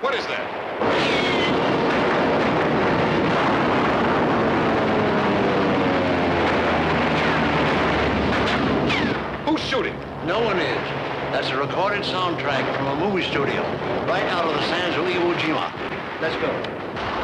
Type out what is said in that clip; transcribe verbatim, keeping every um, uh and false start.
What is that? Who's shooting? No one is. That's a recorded soundtrack from a movie studio right out of the sands of Iwo Jima. Let's go.